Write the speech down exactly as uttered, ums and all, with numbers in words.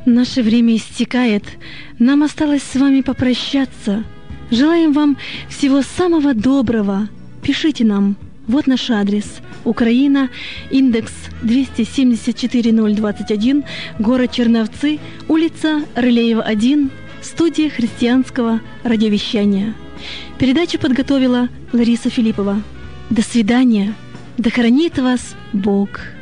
Наше время истекает. Нам осталось с вами попрощаться. Желаем вам всего самого доброго. Пишите нам. Вот наш адрес. Украина, индекс двести семьдесят четыре ноль двадцать один, город Черновцы, улица Рылеева, один, студия христианского радиовещания. Передачу подготовила Лариса Филиппова. До свидания. Да хранит вас Бог.